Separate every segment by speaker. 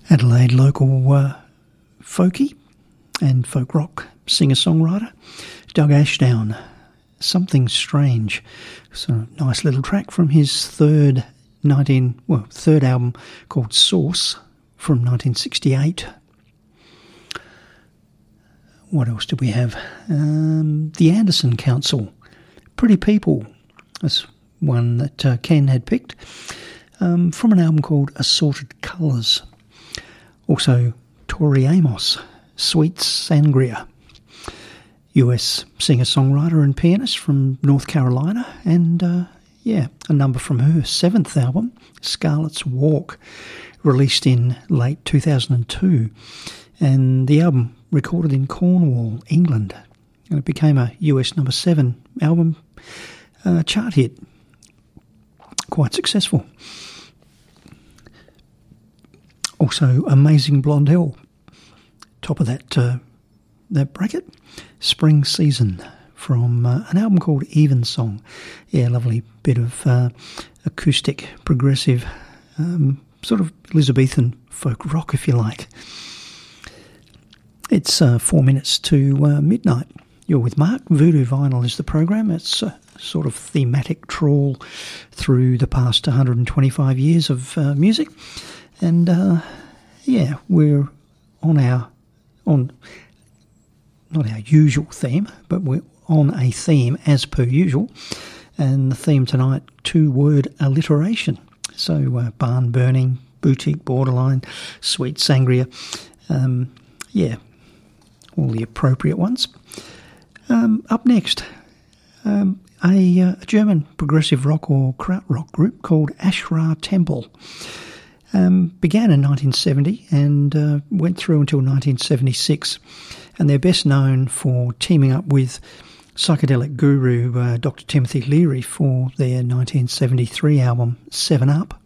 Speaker 1: Adelaide local folkie and folk rock singer-songwriter Doug Ashdown, Something Strange. So a nice little track from his third album called Source from 1968. What else did we have? The Anderson Council, Pretty People. That's one that Ken had picked from an album called Assorted Colours. Also, Tori Amos, Sweet Sangria, US singer-songwriter and pianist from North Carolina, and a number from her seventh album, Scarlet's Walk, released in late 2002, and the album recorded in Cornwall, England, and it became a US number 7 album chart hit, quite successful. Also, Amazing Blonde Hill, top of that bracket, Spring Season, from an album called Evensong. Yeah, lovely bit of acoustic, progressive, sort of Elizabethan folk rock, if you like. It's 4 minutes to midnight. You're with Mark. Voodoo Vinyl is the program. It's a sort of thematic trawl through the past 125 years of music. And, we're not our usual theme, but we're on a theme as per usual. And the theme tonight, 2-word alliteration. So, barn burning, boutique borderline, sweet sangria. All the appropriate ones. Up next, a German progressive rock or krautrock group called Ashra Temple. Began in 1970 and went through until 1976, and they're best known for teaming up with psychedelic guru Dr. Timothy Leary for their 1973 album 7 Up.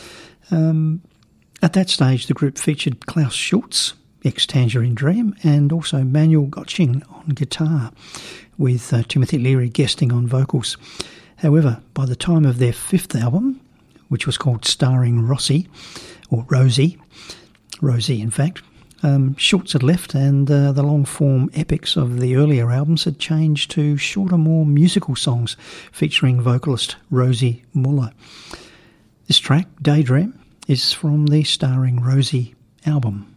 Speaker 1: At that stage, the group featured Klaus Schultz, ex-Tangerine Dream, and also Manuel Gotching on guitar, with Timothy Leary guesting on vocals. However, by the time of their 5th album, which was called Starring Rosie, or Rosie in fact, Schultz had left, and the long-form epics of the earlier albums had changed to shorter, more musical songs featuring vocalist Rosie Muller. This track, Daydream, is from the Starring Rosie album.